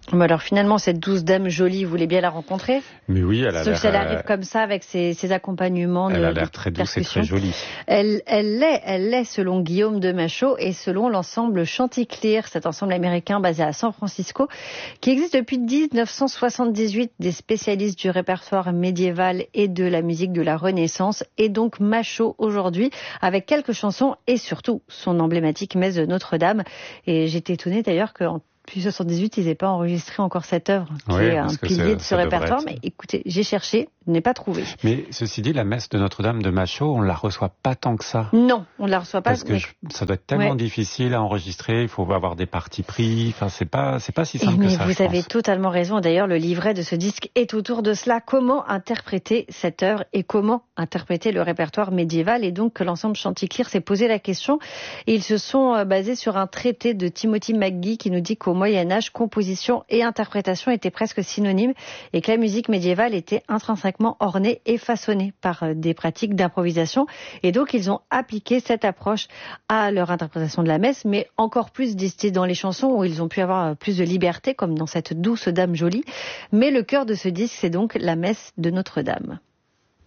Mais alors finalement, cette douce dame jolie, vous voulez bien la rencontrer? Mais oui, elle a l'air... Elle arrive comme ça avec ses accompagnements. Elle a l'air très douce et très jolie. Elle l'est selon Guillaume de Machaut et selon l'ensemble Chanticleer, cet ensemble américain basé à San Francisco, qui existe depuis 1978, des spécialistes du répertoire médiéval et de la musique de la Renaissance. Et donc Machaut aujourd'hui, avec quelques chansons et surtout son emblématique Messe de Notre-Dame. Et j'étais étonnée d'ailleurs qu'en Depuis 78, ils n'avaient pas enregistré encore cette œuvre, qui est un pilier de ce répertoire. Mais écoutez, j'ai cherché, je n'ai pas trouvé. Mais ceci dit, la messe de Notre-Dame de Machaut, on ne la reçoit pas tant que ça. Non, on ne la reçoit pas. Parce que ça doit être tellement difficile à enregistrer, il faut avoir des parties pris, enfin c'est pas si simple que ça. Vous avez totalement raison, d'ailleurs le livret de ce disque est autour de cela. Comment interpréter cette œuvre et comment interpréter le répertoire médiéval? Et donc l'ensemble Chanticleer s'est posé la question. Et ils se sont basés sur un traité de Timothy McGee qui nous dit qu'au Moyen-Âge, composition et interprétation étaient presque synonymes et que la musique médiévale était intrinsèquement ornée et façonnée par des pratiques d'improvisation. Et donc, ils ont appliqué cette approche à leur interprétation de la messe, mais encore plus distillée dans les chansons où ils ont pu avoir plus de liberté, comme dans cette douce dame jolie. Mais le cœur de ce disque, c'est donc la messe de Notre-Dame.